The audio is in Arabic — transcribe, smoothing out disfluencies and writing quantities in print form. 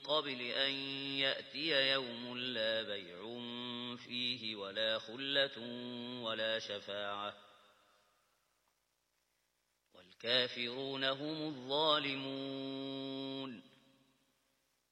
قبل أن يأتي يوم لا بيع فيه ولا خلة ولا شفاعة والكافرون هم الظالمون.